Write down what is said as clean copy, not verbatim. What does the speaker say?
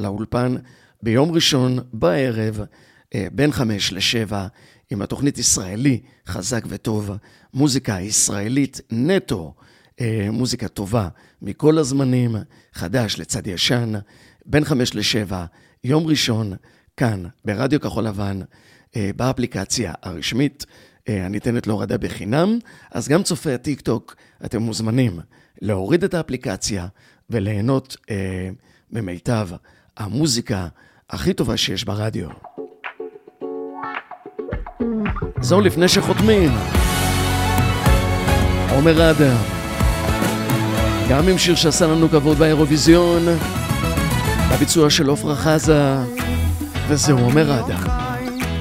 לאולפן ביום ראשון בערב, בין 5 ל-7, עם התוכנית ישראלי חזק וטוב, מוזיקה ישראלית נטו, מוזיקה טובה מכל הזמנים, חדש לצד ישן, בין 5 ל-7, יום ראשון, כאן ברדיו כחול לבן, באפליקציה הרשמית, הניתנת להורדה בחינם, אז גם צופי הטיק טוק, אתם מוזמנים להוריד את האפליקציה וליהנות במיטב המוזיקה הכי טובה שיש ברדיו. זהו לפני שחותמים, עומר אדם, גם עם שיר שעשה לנו כבוד באירוויזיון, בביצוע של עופרה חזה, וזהו עומר אדם.